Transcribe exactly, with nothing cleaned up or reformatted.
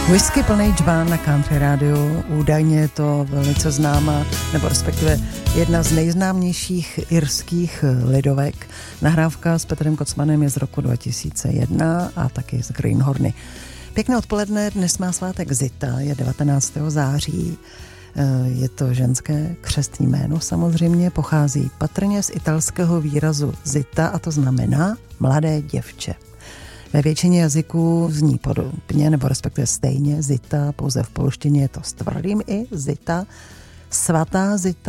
Whisky plný džbán na Country rádiu, údajně je to velice známá, nebo respektive jedna z nejznámějších irských lidovek. Nahrávka s Petrem Kocmanem je z roku dva tisíce jedna a taky z Greenhorny. Pěkné odpoledne, dnes má svátek Zita, je devatenáctého září. Je to ženské křestní jméno samozřejmě, pochází patrně z italského výrazu zita a to znamená mladé děvče. Ve většině jazyků zní podobně, nebo respektive stejně zita, pouze v polštině je to s tvrdým i zita, svatá zita,